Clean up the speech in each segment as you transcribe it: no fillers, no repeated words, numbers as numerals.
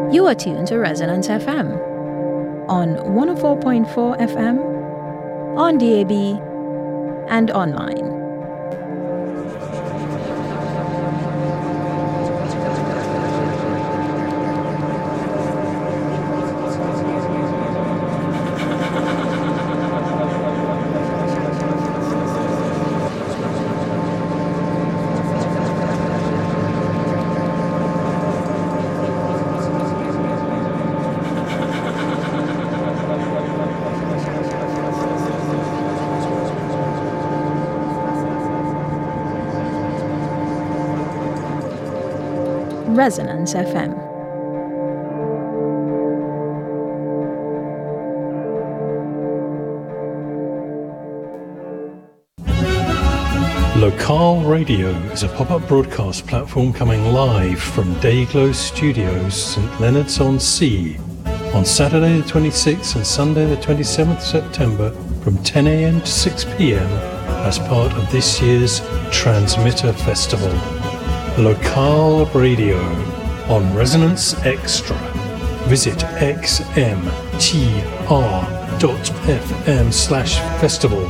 You are tuned to Resonance FM on 104.4 FM, on DAB, and online. Resonance FM. Local Radio is a pop-up broadcast platform coming live from Dayglow Studios, St Leonards-on-Sea, on Saturday the 26th and Sunday the 27th September from 10 a.m. to 6 p.m. as part of this year's Transmitter Festival. Local Radio on Resonance Extra. Visit xmtr.fm/festival.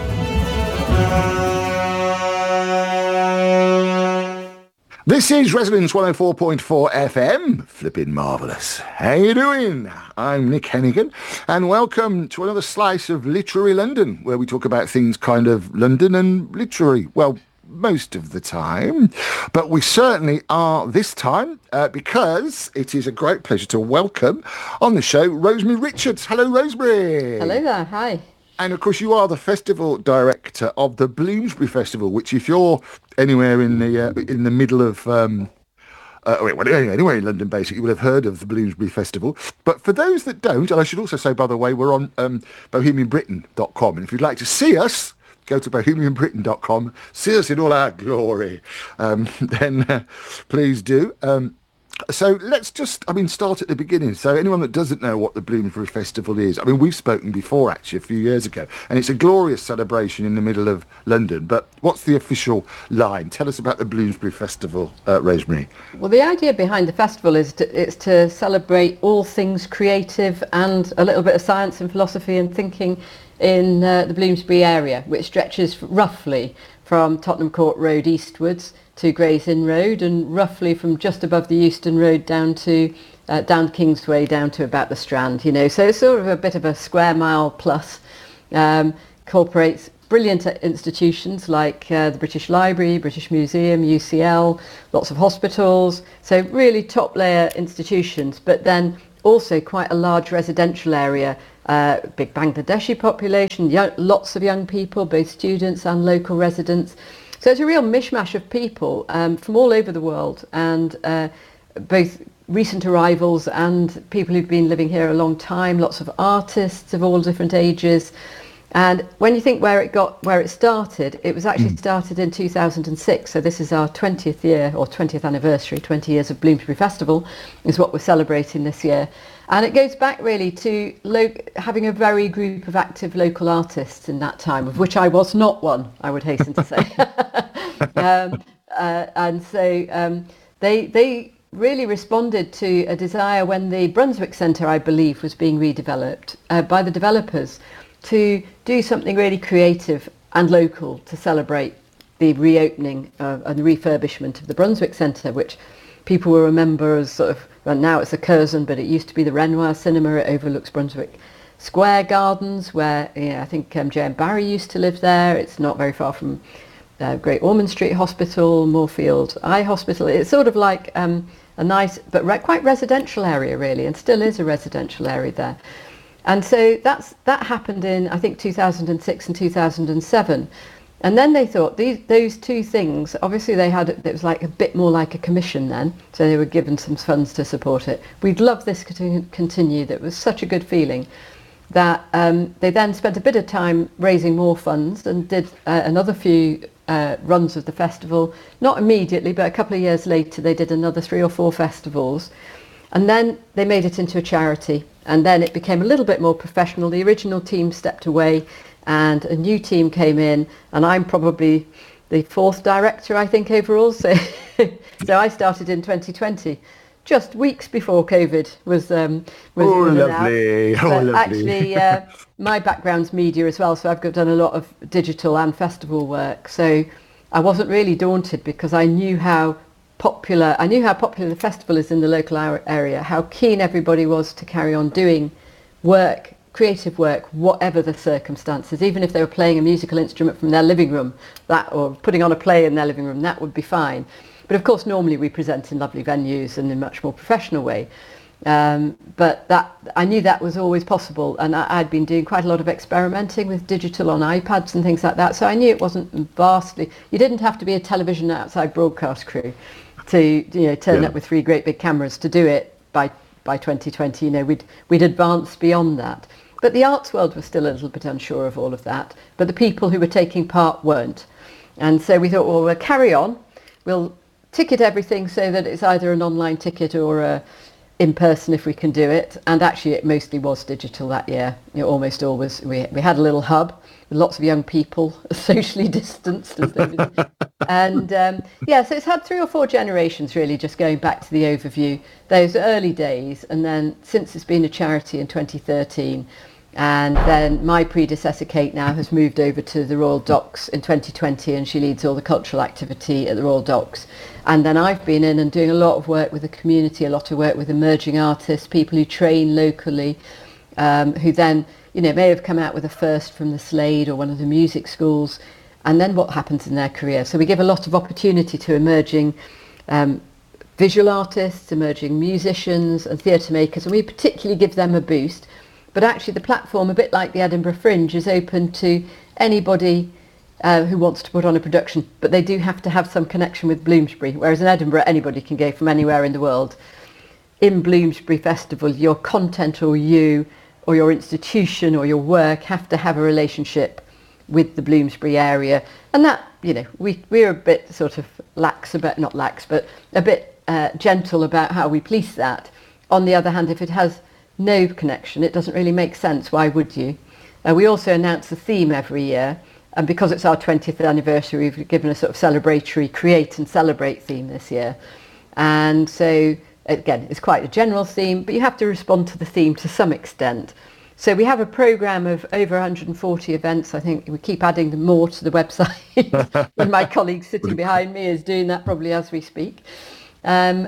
This is Resonance 104.4 FM. Flipping marvellous. How you doing? I'm Nick Hennigan, and welcome to another slice of Literary London, where we talk about things kind of London and literary. Well, most of the time, but we certainly are this time because it is a great pleasure to welcome on the show Rosemary Richards. Hello, Rosemary. Hello there. Hi. And of course, you are the festival director of the Bloomsbury Festival, which, if you're anywhere in the middle of anywhere in London, basically, you will have heard of the Bloomsbury Festival. But for those that don't, and I should also say, by the way, we're on bohemianbritain.com, and if you'd like to see us, go to bohemianbritain.com, see us in all our glory, then please do. So let's just, start at the beginning. So anyone that doesn't know what the Bloomsbury Festival is, we've spoken before, actually, a few years ago, and it's a glorious celebration in the middle of London. But what's the official line? Tell us about the Bloomsbury Festival, Rosemary. Well, the idea behind the festival is to celebrate all things creative and a little bit of science and philosophy and thinking in the Bloomsbury area, which stretches roughly from Tottenham Court Road eastwards to Gray's Inn Road, and roughly from just above the Euston Road down Kingsway, down to about the Strand, so it's sort of a bit of a square mile plus. Incorporates brilliant institutions like the British Library, British Museum, UCL, lots of hospitals, so really top layer institutions, but then also quite a large residential area, big Bangladeshi population, lots of young people, both students and local residents. So it's a real mishmash of people from all over the world, and both recent arrivals and people who've been living here a long time, lots of artists of all different ages. And when you think where it started, it was actually started in 2006. So this is our 20th year or 20th anniversary, 20 years of Bloomsbury Festival is what we're celebrating this year. And it goes back really to having a very group of active local artists in that time, of which I was not one, I would hasten to say. And so they really responded to a desire when the Brunswick Centre, I believe, was being redeveloped by the developers to do something really creative and local to celebrate the reopening and the refurbishment of the Brunswick Centre, which people will remember as sort of, well, now it's the Curzon, but it used to be the Renoir Cinema. It overlooks Brunswick Square Gardens, where I think J.M. Barrie used to live there. It's not very far from Great Ormond Street Hospital, Moorfield Eye Hospital. It's sort of like a nice but quite residential area, really, and still is a residential area there. And so that happened in, I think, 2006 and 2007. And then they thought those two things, obviously it was like a bit more like a commission then, so they were given some funds to support it. We'd love this to continue. That was such a good feeling that they then spent a bit of time raising more funds and did another few runs of the festival. Not immediately, but a couple of years later they did another 3 or 4 festivals. And then they made it into a charity, and then it became a little bit more professional. The original team stepped away and a new team came in, and I'm probably the 4th director, I think, overall. So I started in 2020. just weeks before COVID was lovely. But actually, my background's media as well, so I've done a lot of digital and festival work. So I wasn't really daunted because I knew how popular the festival is in the local area, how keen everybody was to carry on doing work, creative work, whatever the circumstances. Even if they were playing a musical instrument from their living room, or putting on a play in their living room, that would be fine. But of course, normally we present in lovely venues and in a much more professional way. But I knew that was always possible, and I'd been doing quite a lot of experimenting with digital on iPads and things like that. So I knew it wasn't vastly. You didn't have to be a television outside broadcast crew to turn up with 3 great big cameras to do it by 2020. We'd advanced beyond that. But the arts world was still a little bit unsure of all of that. But the people who were taking part weren't, and so we thought, well, we'll carry on. We'll ticket everything so that it's either an online ticket or in person if we can do it. And actually it mostly was digital that year. Almost always. We had a little hub with lots of young people, socially distanced as they would. And so it's had 3 or 4 generations really, just going back to the overview, those early days. And then since it's been a charity in 2013, and then my predecessor Kate now has moved over to the Royal Docks in 2020, and she leads all the cultural activity at the Royal Docks. And then I've been in and doing a lot of work with the community, a lot of work with emerging artists, people who train locally, who then may have come out with a first from the Slade or one of the music schools, and then what happens in their career. So we give a lot of opportunity to emerging visual artists, emerging musicians and theatre makers, and we particularly give them a boost. But actually the platform, a bit like the Edinburgh Fringe, is open to anybody who wants to put on a production, but they do have to have some connection with Bloomsbury, whereas in Edinburgh anybody can go from anywhere in the world. In Bloomsbury Festival, your content or you or your institution or your work have to have a relationship with the Bloomsbury area, and that we're a bit sort of not lax, but a bit gentle about how we police that. On the other hand, if it has no connection, it doesn't really make sense. Why would you? We also announce the theme every year, and because it's our 20th anniversary, we've given a sort of celebratory create and celebrate theme this year. And so again, it's quite a general theme, but you have to respond to the theme to some extent. So we have a programme of over 140 events. I think we keep adding more to the website. And my colleague sitting behind me is doing that probably as we speak. So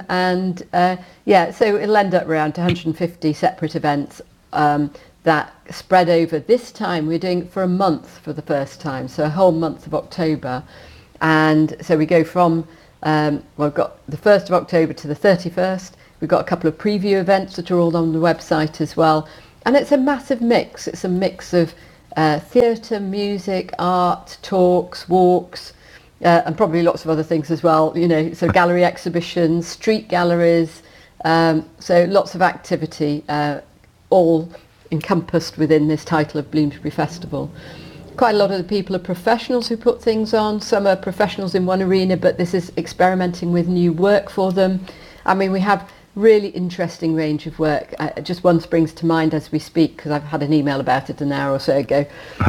it'll end up around 150 separate events that spread over. This time we're doing it for a month for the first time, so a whole month of October. And so we go from we've got the 1st of October to the 31st. We've got a couple of preview events that are all on the website as well. And it's a massive mix. It's a mix of theatre, music, art, talks, walks, and probably lots of other things as well. So gallery exhibitions, street galleries, so lots of activity, all encompassed within this title of Bloomsbury Festival. Quite a lot of the people are professionals who put things on. Some are professionals in one arena, but this is experimenting with new work for them. I mean, we have really interesting range of work. Just one springs to mind as we speak, because I've had an email about it an hour or so ago.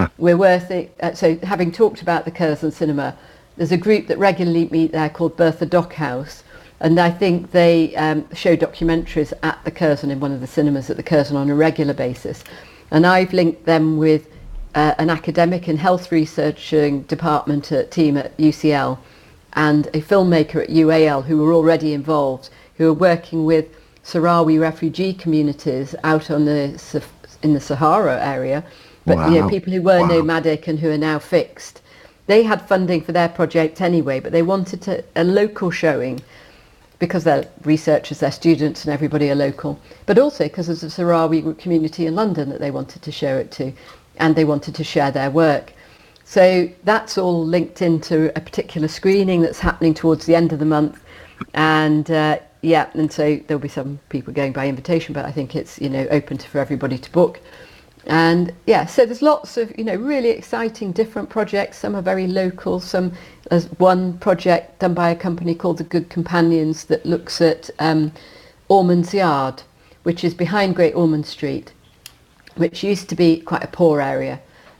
So having talked about the Curzon Cinema, there's a group that regularly meet there called Bertha Dockhouse, and I think they show documentaries at the Curzon in one of the cinemas at the Curzon on a regular basis. And I've linked them with an academic and health researching department team at UCL and a filmmaker at UAL who were already involved, who are working with Sahrawi refugee communities out in the Sahara area, but people who were nomadic and who are now fixed. They had funding for their project anyway, but they wanted a local showing because their researchers, their students and everybody are local, but also because there's a Sahrawi community in London that they wanted to show it to, and they wanted to share their work. So that's all linked into a particular screening that's happening towards the end of the month. And and so there'll be some people going by invitation, but I think it's open for everybody to book. And so there's lots of really exciting different projects. Some are very local. There's one project done by a company called the Good Companions that looks at Ormond's Yard, which is behind Great Ormond Street, which used to be quite a poor area.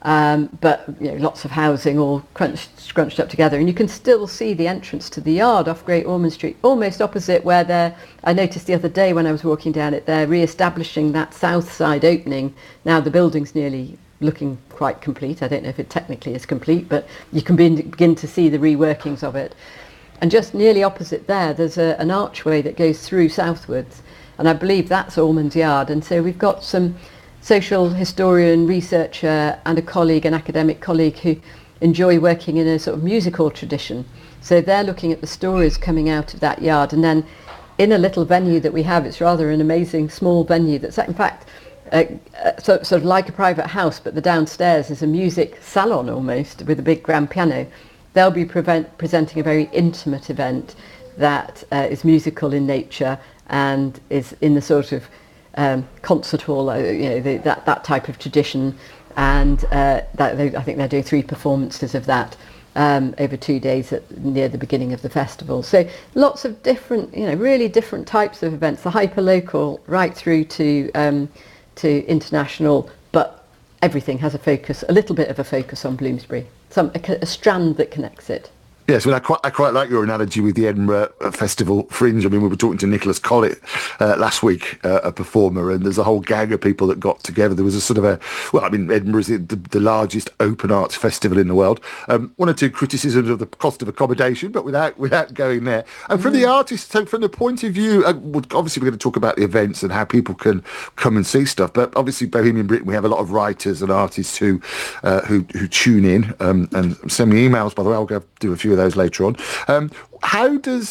but lots of housing all scrunched up together, and you can still see the entrance to the yard off Great Ormond Street, almost opposite where I noticed the other day when I was walking down it, they're re-establishing that south side opening. Now the building's nearly looking quite complete. I don't know if it technically is complete, but you can begin to see the reworkings of it. And just nearly opposite there's an archway that goes through southwards, and I believe that's Ormond's Yard. And so we've got some social historian, researcher, and an academic colleague who enjoy working in a sort of musical tradition. So they're looking at the stories coming out of that yard, and then in a little venue that we have, it's rather an amazing small venue that's in fact sort of like a private house, but the downstairs is a music salon almost with a big grand piano. They'll be presenting a very intimate event that is musical in nature and is in the sort of concert hall, that type of tradition. And I think they're doing 3 performances of that over 2 days near the beginning of the festival. So lots of different, really different types of events, the hyper-local right through to international, but everything has a little bit of a focus on Bloomsbury, a strand that connects it. Yes, well, I quite like your analogy with the Edinburgh Festival Fringe. I mean, we were talking to Nicholas Collett last week, a performer, and there's a whole gang of people that got together. There was a sort of Edinburgh is the largest open arts festival in the world. 1 or 2 criticisms of the cost of accommodation, but without going there. And from the artists, so from the point of view, obviously we're going to talk about the events and how people can come and see stuff. But obviously, Bohemian Britain, we have a lot of writers and artists who tune in and send me emails. By the way, I'll go do a few of those later on. How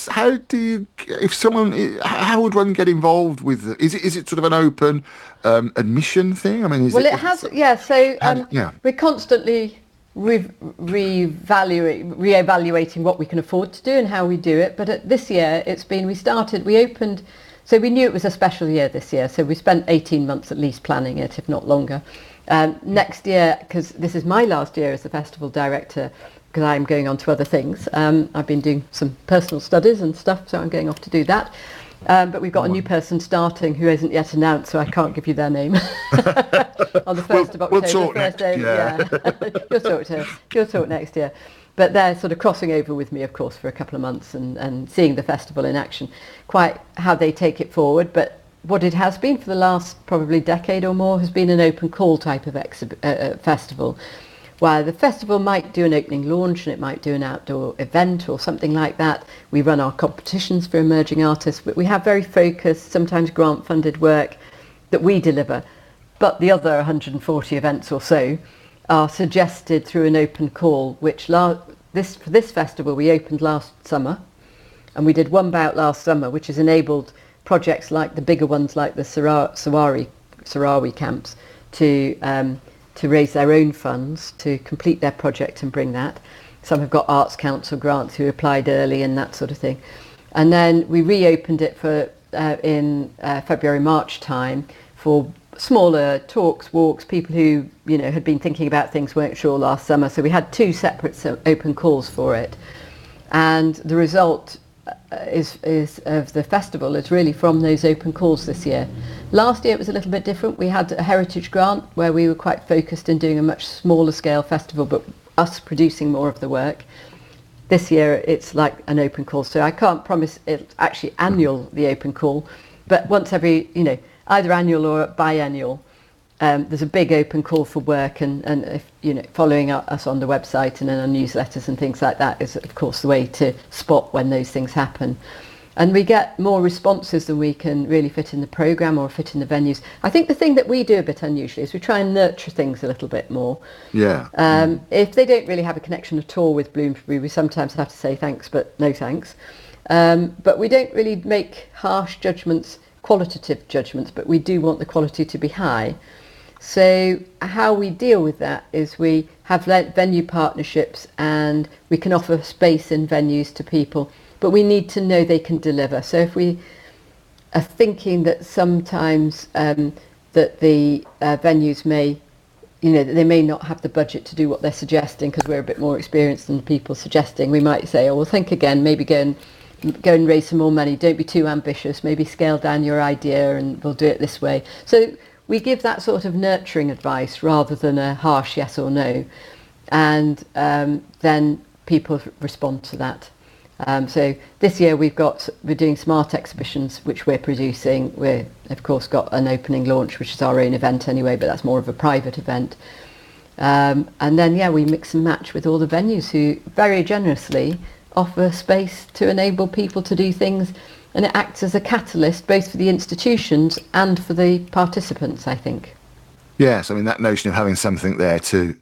would one get involved with? Is it sort of an open admission thing? I mean, it has. Yeah. So we're constantly re-evaluating what we can afford to do and how we do it. But this year, we opened. So we knew it was a special year this year. So we spent 18 months at least planning it, if not longer. Next year, because this is my last year as the festival director, because I'm going on to other things. I've been doing some personal studies and stuff, so I'm going off to do that. But we've got a new person starting who isn't yet announced, so I can't give you their name. On the 1st of October. We'll talk next year. Yeah. You'll talk next year. But they're sort of crossing over with me, of course, for a couple of months and seeing the festival in action, quite how they take it forward. But what it has been for the last probably decade or more has been an open call type of festival, where the festival might do an opening launch and it might do an outdoor event or something like that. We run our competitions for emerging artists, but we have very focused, sometimes grant-funded work that we deliver. But the other 140 events or so are suggested through an open call, which for this festival we opened last summer, and we did one bout last summer, which has enabled projects like the bigger ones like the Sarawi camps to raise their own funds to complete their project and bring that. Some have got Arts Council grants who applied early and that sort of thing. And then we reopened it in February, March time for smaller talks, walks, people who had been thinking about things, weren't sure last summer. So we had 2 separate open calls for it. And the result is of the festival is really from those open calls this year. Last year it was a little bit different. We had a heritage grant where we were quite focused in doing a much smaller scale festival, but us producing more of the work. This year it's like an open call, so I can't promise it's actually annual, the open call, but once every, either annual or biannual, there's a big open call for work, and if, following us on the website and in our newsletters and things like that is of course the way to spot when those things happen. And we get more responses than we can really fit in the programme or fit in the venues. I think the thing that we do a bit unusually is we try and nurture things a little bit more. Yeah. If they don't really have a connection at all with Bloomsbury, we sometimes have to say thanks, but no thanks. But we don't really make harsh judgments, qualitative judgments, but we do want the quality to be high. So how we deal with that is we have venue partnerships and we can offer space in venues to people, but we need to know they can deliver. So if we are thinking that sometimes that the venues may, they may not have the budget to do what they're suggesting because we're a bit more experienced than people suggesting, we might say, oh, well, think again, maybe go and raise some more money. Don't be too ambitious. Maybe scale down your idea and we'll do it this way. So we give that sort of nurturing advice rather than a harsh yes or no, and then people respond to that. So this year we're doing smart exhibitions, which we're producing. We've of course got an opening launch, which is our own event anyway, but that's more of a private event. And then we mix and match with all the venues who very generously offer space to enable people to do things, and it acts as a catalyst both for the institutions and for the participants, I think. Yes, I mean that notion of having something there to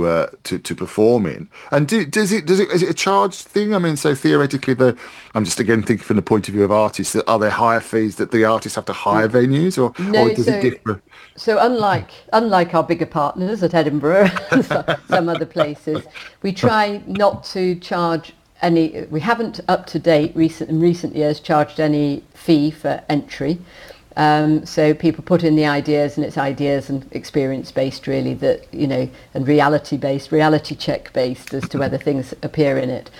perform in, and is it a charged thing? I mean, so theoretically, I'm just again thinking from the point of view of artists, are there higher fees that the artists have to hire venues, or does it differ? So unlike our bigger partners at Edinburgh and some other places, we try not to charge any. We haven't up to date in recent years charged any fee for entry. So people put in the ideas, and it's ideas and experience based really, that, and reality check based as to whether things appear in it.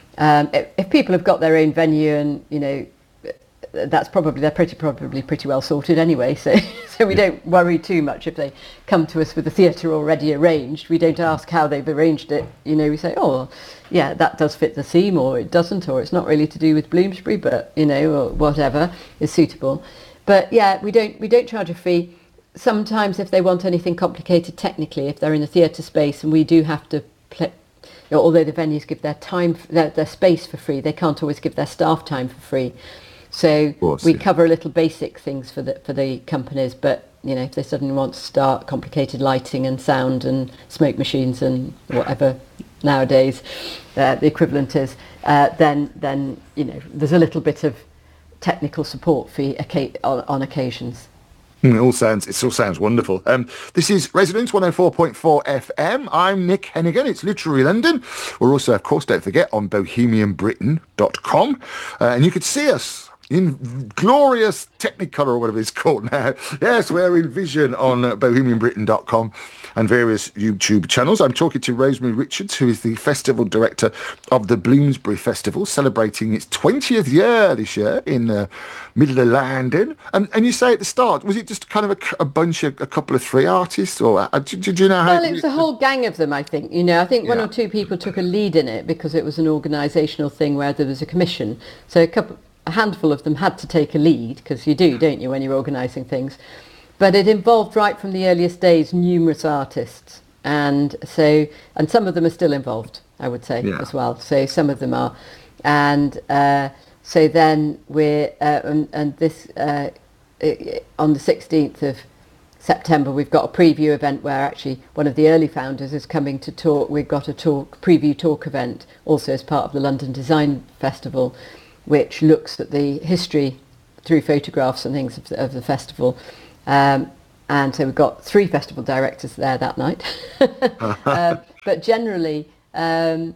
If people have got their own venue, and that's they're pretty well sorted anyway, so we don't worry too much if they come to us with the theatre already arranged. We don't ask how they've arranged it. We say, oh yeah, that does fit the theme, or it doesn't, or it's not really to do with Bloomsbury, but or whatever is suitable. But we don't charge a fee. Sometimes if they want anything complicated technically, if they're in a theatre space, and we do have to play, although the venues give their time, their space for free, they can't always give their staff time for free. So we cover a little basic things for the companies, but if they suddenly want to start complicated lighting and sound and smoke machines and whatever nowadays the equivalent is, then there's a little bit of technical support fee on occasions. It all sounds wonderful. This is Resonance 104.4 FM. I'm Nick Hennigan. It's Literary London. We're also, of course, don't forget, on bohemianbritain.com. And you could see us in glorious Technicolor, or whatever it's called now. Yes, we're in vision on bohemianbritain.com and various YouTube channels. I'm talking to Rosemary Richards, who is the festival director of the Bloomsbury Festival, celebrating its 20th year this year in the middle of London. And you say at the start, was it just kind of a couple of three artists, or did you know how? Well, it was a whole gang of them, I think. I think one or two people took a lead in it because it was an organisational thing where there was a commission. So a handful of them had to take a lead, because you do, don't you, when you're organising things. But it involved, right from the earliest days, numerous artists. And some of them are still involved, I would say, as well. So some of them are. And so then we're, on the 16th of September, we've got a preview event where actually one of the early founders is coming to talk. We've got a preview talk event, also as part of the London Design Festival, which looks at the history through photographs and things of the festival. And so we've got 3 festival directors there that night. But generally, we're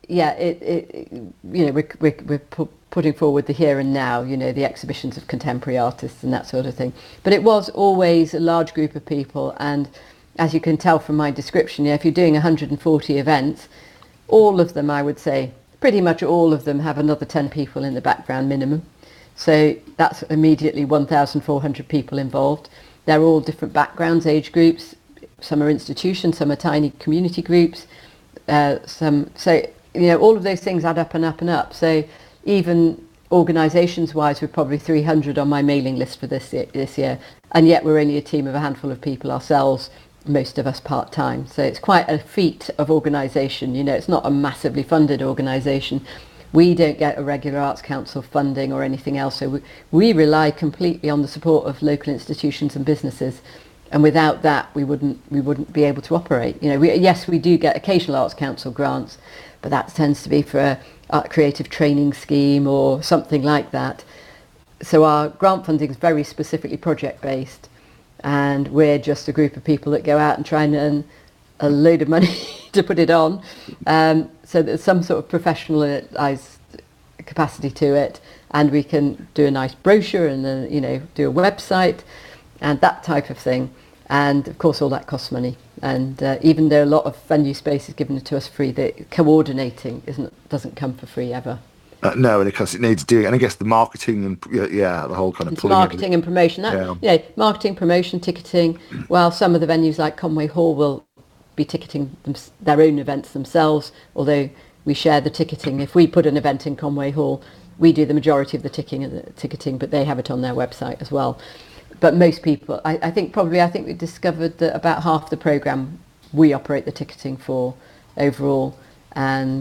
putting forward the here and now, the exhibitions of contemporary artists and that sort of thing. But it was always a large group of people, and as you can tell from my description, if you're doing 140 events, all of them, I would say, pretty much all of them have another 10 people in the background minimum. So that's immediately 1,400 people involved. They're all different backgrounds, age groups. Some are institutions, some are tiny community groups. All of those things add up and up and up. So even organisations-wise, we're probably 300 on my mailing list for this year. And yet we're only a team of a handful of people ourselves, most of us part-time. So it's quite a feat of organisation. It's not a massively funded organisation. We don't get a regular Arts Council funding or anything else. So we rely completely on the support of local institutions and businesses. And without that, we wouldn't be able to operate. We do get occasional Arts Council grants, but that tends to be for a art creative training scheme or something like that. So our grant funding is very specifically project-based. And we're just a group of people that go out and try and earn a load of money to put it on. So there's some sort of professionalised capacity to it, and we can do a nice brochure and then, do a website and that type of thing. And of course all that costs money. And even though a lot of venue space is given to us free, the coordinating doesn't come for free ever. No, and of course it needs doing, and I guess the marketing and the whole kind of It's pulling marketing and promotion. Marketing, promotion, ticketing. While some of the venues like Conway Hall will be ticketing their own events themselves, although we share the ticketing. If we put an event in Conway Hall, we do the majority of the ticketing, but they have it on their website as well. But most people, I think we discovered that about half the programme we operate the ticketing for overall. And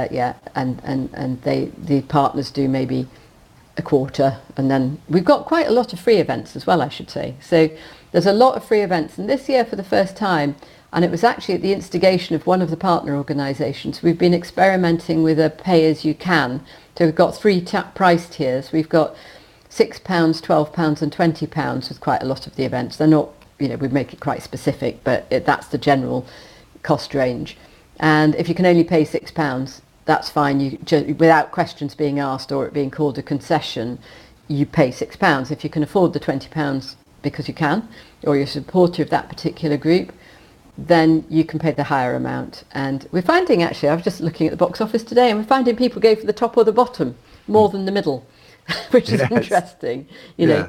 the partners do maybe a quarter, and then we've got quite a lot of free events as well, I should say. So there's a lot of free events, and this year for the first time, and it was actually at the instigation of one of the partner organisations, we've been experimenting with a pay as you can. So we've got three price tiers. We've got £6, £12 and £20 with quite a lot of the events. They're not, we make it quite specific, but that's the general cost range. And if you can only pay £6, that's fine. You without questions being asked or it being called a concession, you pay £6. If you can afford the £20 because you can, or you're a supporter of that particular group, then you can pay the higher amount. And we're finding, actually, I was just looking at the box office today, and we're finding people go for the top or the bottom more than the middle, which is interesting, know.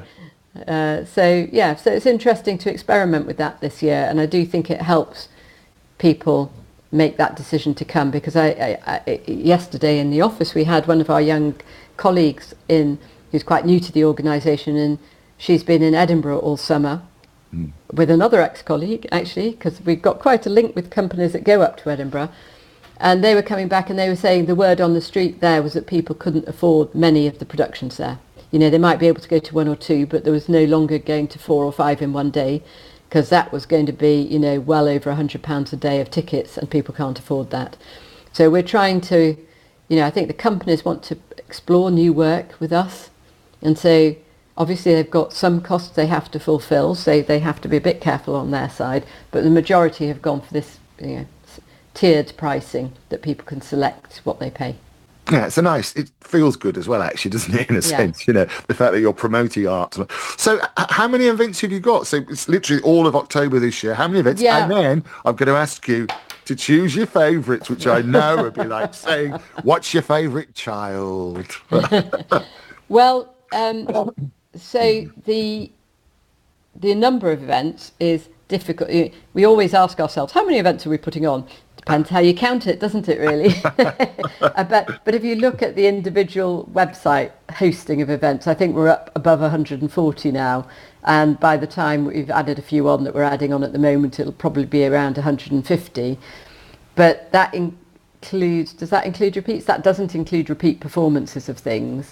So it's interesting to experiment with that this year, and I do think it helps people make that decision to come, because I yesterday in the office we had one of our young colleagues in who's quite new to the organisation, and she's been in Edinburgh all summer with another ex-colleague, actually, because we've got quite a link with companies that go up to Edinburgh, and they were coming back and they were saying the word on the street there was that people couldn't afford many of the productions there. They might be able to go to one or two, but there was no longer going to 4 or 5 in one day, because that was going to be, well over £100 a day of tickets, and people can't afford that. So we're trying to, I think the companies want to explore new work with us, and so obviously they've got some costs they have to fulfil, so they have to be a bit careful on their side, but the majority have gone for this, tiered pricing that people can select what they pay. Yeah, it feels good as well, actually, doesn't it, in a sense, the fact that you're promoting art. So how many events have you got? So it's literally all of October this year. How many events? Yeah. And then I'm going to ask you to choose your favourites, which I know would be like saying, what's your favourite child? Well, so the number of events is difficult. We always ask ourselves, how many events are we putting on? Depends how you count it, doesn't it, really? But if you look at the individual website hosting of events, I think we're up above 140 now. And by the time we've added a few on that we're adding on at the moment, it'll probably be around 150. But that does that include repeats? That doesn't include repeat performances of things.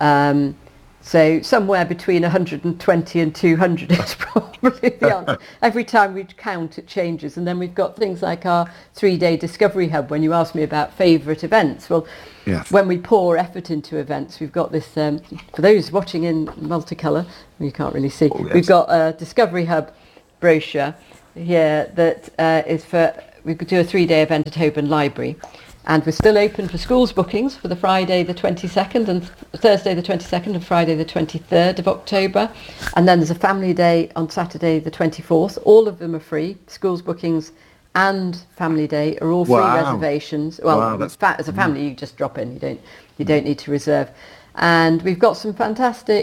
So somewhere between 120 and 200 is probably the answer. Every time we count, it changes. And then we've got things like our 3-day Discovery Hub. When you ask me about favourite events, well, when we pour effort into events, we've got this, for those watching in multicolour, you can't really see, we've got a Discovery Hub brochure here that is we could do a 3-day event at Holborn Library. And we're still open for schools bookings for the Friday the 22nd and Thursday the 22nd and Friday the 23rd of October. And then there's a family day on Saturday the 24th. All of them are free. Schools bookings and family day are all free reservations. Well, as a family, you just drop in. You don't need to reserve. And we've got some fantastic